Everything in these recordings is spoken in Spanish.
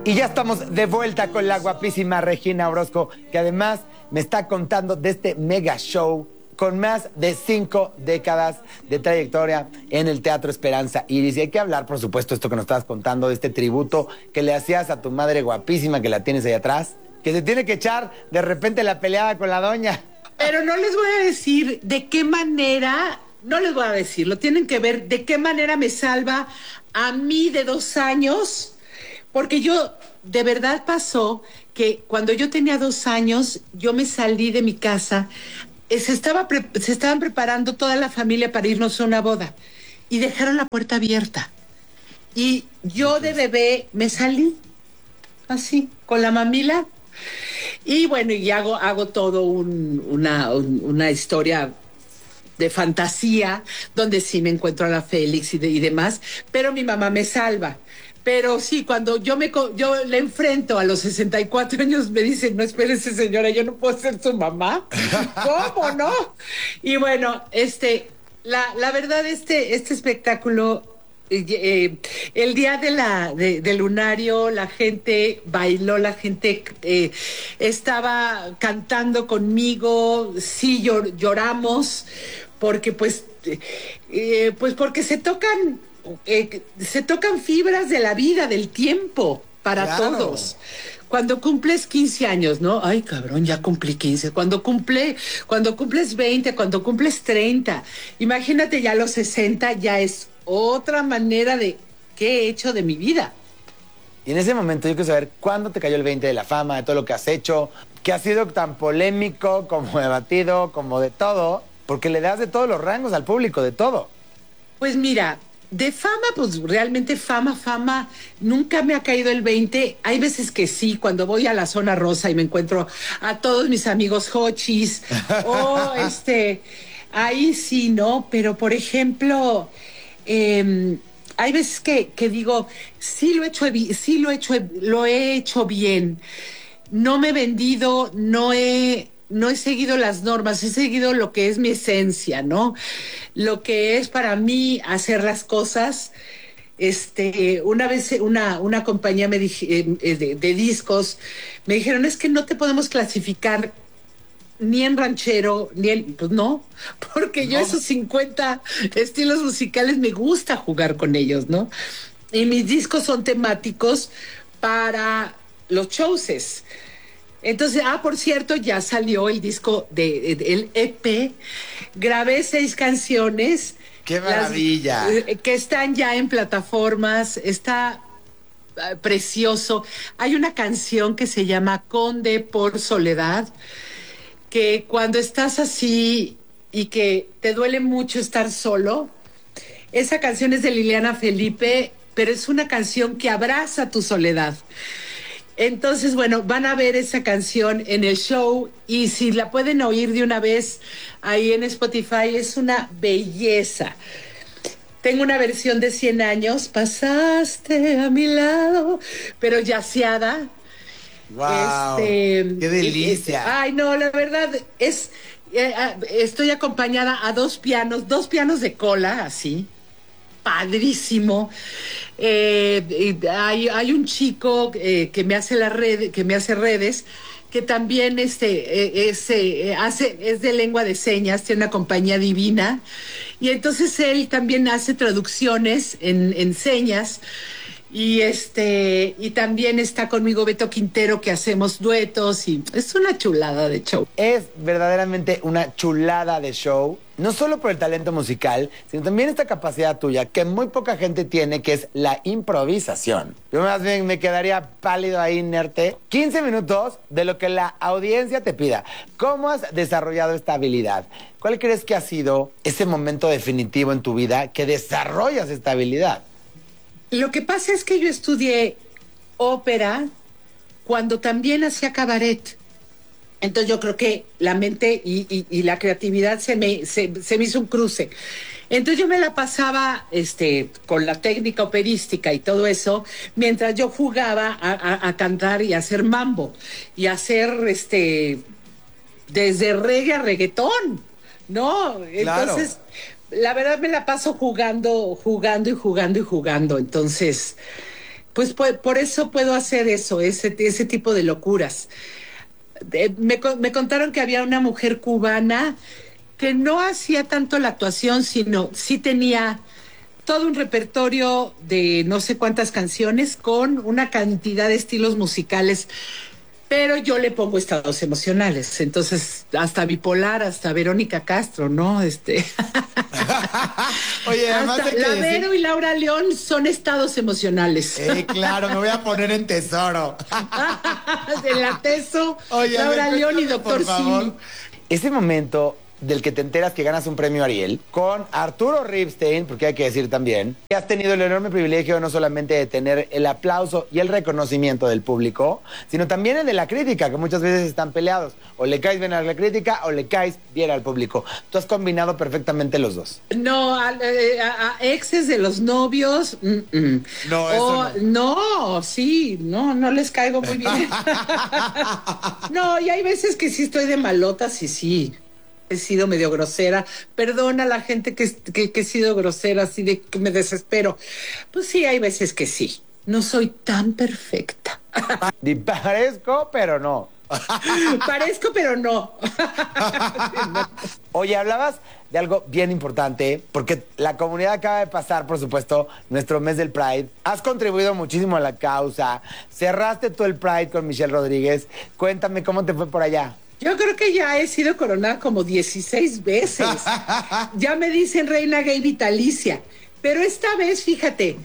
Y ya estamos de vuelta con la guapísima Regina Orozco, que además me está contando de este mega show con más de 5 décadas de trayectoria en el Teatro Esperanza Iris. Y hay que hablar, por supuesto, esto que nos estabas contando, de este tributo que le hacías a tu madre guapísima, que la tienes ahí atrás, que se tiene que echar de repente la peleada con la doña. Pero no les voy a decir de qué manera, no les voy a decir, lo tienen que ver, de qué manera me salva a mí de 2 años. Porque yo, de verdad pasó que cuando yo tenía 2 años, yo me salí de mi casa, se estaban preparando toda la familia para irnos a una boda y dejaron la puerta abierta. Y yo de bebé me salí, así, con la mamila. Y bueno, y hago todo una historia de fantasía, donde sí me encuentro a la Félix y demás, pero mi mamá me salva. Pero sí, cuando yo le enfrento a los 64 años, me dicen, no, espérese, señora, yo no puedo ser su mamá. ¿Cómo no? Y bueno, la verdad, este espectáculo, el día del lunario, la gente bailó, la gente estaba cantando conmigo, sí, lloramos, porque pues porque se tocan fibras de la vida, del tiempo, para Claro. todos. Cuando cumples 15 años, ¿no? Ay, cabrón, ya cumplí 15. Cuando cumples 20, cuando cumples 30. Imagínate ya a los 60, ya es otra manera de qué he hecho de mi vida. Y en ese momento yo quiero saber cuándo te cayó el 20 de la fama, de todo lo que has hecho, que ha sido tan polémico, como debatido, como de todo, porque le das de todos los rangos al público, de todo. Pues mira, de fama, pues realmente fama, nunca me ha caído el 20. Hay veces que sí, cuando voy a la zona rosa y me encuentro a todos mis amigos hochis, o ahí sí, ¿no? Pero por ejemplo, hay veces que digo, lo he hecho bien. No me he vendido, no he seguido las normas, he seguido lo que es mi esencia, ¿no? Lo que es para mí hacer las cosas. Una vez una compañía de discos me dijeron, es que no te podemos clasificar ni en ranchero, pues no, porque yo esos 50 estilos musicales me gusta jugar con ellos, ¿no? Y mis discos son temáticos para los shows. Entonces, por cierto, ya salió el disco el EP. Grabé 6 canciones. ¡Qué maravilla! Que están ya en plataformas. Está precioso. Hay una canción que se llama Conde por Soledad, que cuando estás así y que te duele mucho estar solo, esa canción es de Liliana Felipe, pero es una canción que abraza tu soledad. Entonces, bueno, van a ver esa canción en el show y si la pueden oír de una vez ahí en Spotify, es una belleza. Tengo una versión de 100 años, pasaste a mi lado, pero yaceada. ¡Wow! ¡Qué delicia! Ay, no, la verdad es, estoy acompañada a 2 pianos de cola, así. Padrísimo. Hay un chico que me hace redes, que también es de lengua de señas, tiene una compañía divina, y entonces él también hace traducciones en señas. Y también está conmigo Beto Quintero, que hacemos duetos, y es una chulada de show. Es verdaderamente una chulada de show, no solo por el talento musical, sino también esta capacidad tuya que muy poca gente tiene, que es la improvisación. Yo más bien me quedaría pálido ahí, inerte. 15 minutos de lo que la audiencia te pida. ¿Cómo has desarrollado esta habilidad? ¿Cuál crees que ha sido ese momento definitivo en tu vida que desarrollas esta habilidad? Lo que pasa es que yo estudié ópera cuando también hacía cabaret. Entonces yo creo que la mente y la creatividad se me hizo un cruce. Entonces yo me la pasaba con la técnica operística y todo eso, mientras yo jugaba a cantar y a hacer mambo, y a hacer desde reggae a reggaetón, ¿no? Entonces, la verdad me la paso jugando. Entonces, pues por eso puedo hacer eso, ese tipo de locuras. Me contaron que había una mujer cubana que no hacía tanto la actuación, sino sí tenía todo un repertorio de no sé cuántas canciones con una cantidad de estilos musicales, pero yo le pongo estados emocionales, entonces hasta bipolar, hasta Verónica Castro, ¿no? Oye, además hasta de que Vero y Laura León son estados emocionales. claro, me voy a poner en Tesoro. De la Teso, Oye, Laura León y Doctor Simi. Simi. Ese momento del que te enteras que ganas un premio Ariel con Arturo Ripstein, porque hay que decir también que has tenido el enorme privilegio no solamente de tener el aplauso y el reconocimiento del público, sino también el de la crítica, que muchas veces están peleados. O le caes bien a la crítica o le caes bien al público. Tú has combinado perfectamente los dos. No, a exes de los novios. No, eso no, sí, no les caigo muy bien. No, y hay veces que sí estoy de malotas y sí. He sido medio grosera. Perdona a la gente que he sido grosera, así de que me desespero. Pues sí, hay veces que sí. No soy tan perfecta. Parezco, pero no. Parezco, pero no. Oye, hablabas de algo bien importante, porque la comunidad acaba de pasar, por supuesto, nuestro mes del Pride. Has contribuido muchísimo a la causa. Cerraste tú el Pride con Michelle Rodríguez. Cuéntame cómo te fue por allá. Yo creo que ya he sido coronada como 16 veces. Ya me dicen reina gay vitalicia. Pero esta vez, fíjate,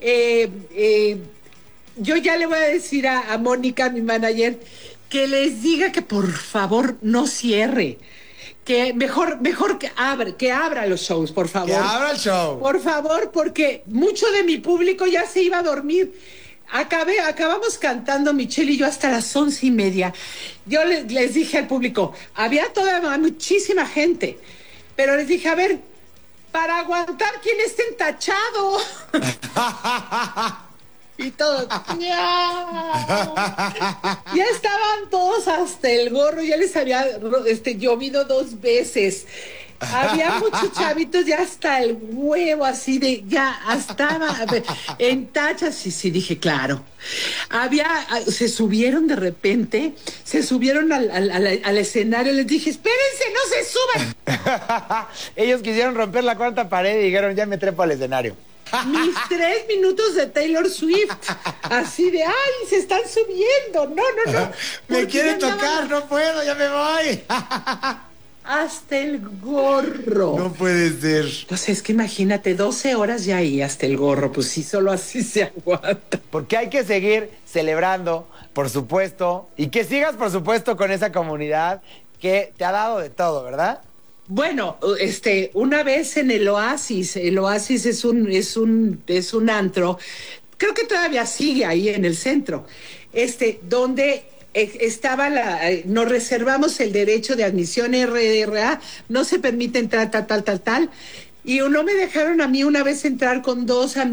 yo ya le voy a decir a Mónica, mi manager, que les diga que por favor no cierre. Que mejor que abra los shows, por favor. Que abra el show. Por favor, porque mucho de mi público ya se iba a dormir. Acabamos cantando Michelle y yo hasta las 11:30. Yo les dije al público, había muchísima gente, pero les dije, a ver, para aguantar quién está entachado. Y todos, ya estaban todos hasta el gorro, ya les había llovido 2 veces. Había muchos chavitos ya hasta el huevo, así de, ya estaba en tachas, y sí, dije, claro. Se subieron de repente, al escenario, les dije, espérense, no se suban. Ellos quisieron romper la cuarta pared y dijeron, ya me trepo al escenario. Mis 3 minutos de Taylor Swift, así de, ay, se están subiendo, no. Me quieren tocar, no puedo, ya me voy. Hasta el gorro. No puede ser. Pues es que imagínate, 12 horas ya ahí hasta el gorro, pues sí, solo así se aguanta. Porque hay que seguir celebrando, por supuesto, y que sigas, por supuesto, con esa comunidad que te ha dado de todo, ¿verdad? Bueno, una vez en el Oasis es un antro, creo que todavía sigue ahí en el centro, donde estaba nos reservamos el derecho de admisión RRA, no se permite entrar tal, y no me dejaron a mí una vez entrar con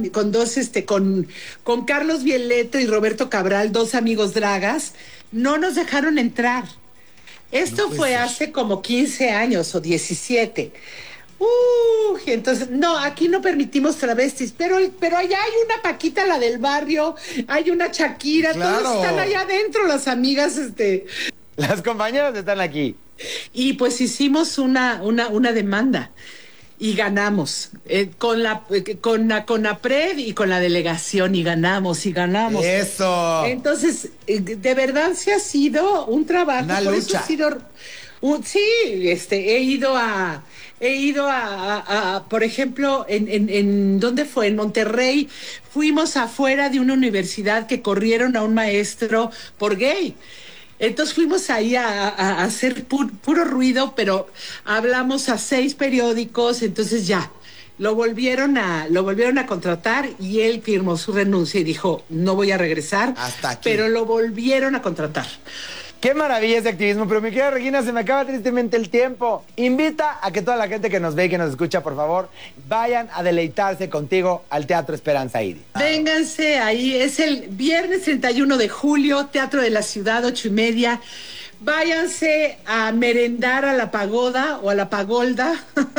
Carlos Violetto y Roberto Cabral, 2 amigos dragas, no nos dejaron entrar. Esto fue hace como 15 años o 17. Entonces, no, aquí no permitimos travestis, pero allá hay una Paquita, la del barrio, hay una Shakira, claro. Todos están allá adentro, las amigas, Las compañeras están aquí. Y pues hicimos una demanda y ganamos con la CONAPRED y con la delegación, y ganamos. Eso. Entonces, de verdad se ha sido un trabajo. Una por lucha. Eso ha sido sí, he ido a por ejemplo, en ¿dónde fue? En Monterrey, fuimos afuera de una universidad que corrieron a un maestro por gay. Entonces fuimos ahí a hacer puro ruido, pero hablamos a 6 periódicos, entonces ya, lo volvieron a contratar y él firmó su renuncia y dijo, no voy a regresar, hasta aquí. Pero lo volvieron a contratar. Qué maravilla ese activismo, pero mi querida Regina, se me acaba tristemente el tiempo. Invita a que toda la gente que nos ve y que nos escucha, por favor, vayan a deleitarse contigo al Teatro Esperanza Iris. Vénganse ahí, es el viernes 31 de julio, Teatro de la Ciudad, 8:30. váyanse a merendar a la pagoda o a la pagolda.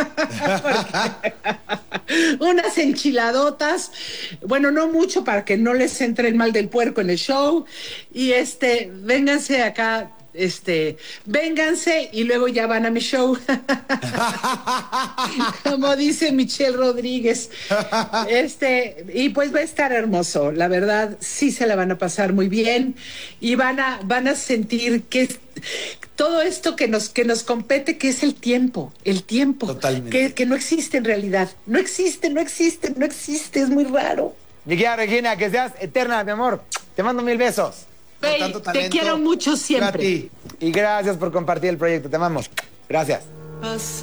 Unas enchiladotas, bueno, no mucho para que no les entre el mal del puerco en el show. Y vénganse acá, vénganse y luego ya van a mi show. Como dice Michelle Rodríguez. Y pues va a estar hermoso, la verdad, sí se la van a pasar muy bien y van a sentir que todo esto que nos compete, que es el tiempo. Totalmente. Que no existe en realidad. No existe, es muy raro. Mi querida Regina, que seas eterna, mi amor. Te mando 1000 besos. Bey, Por tanto te talento. quiero mucho siempre. Yo a ti. Y gracias por compartir el proyecto. Te amamos. Gracias.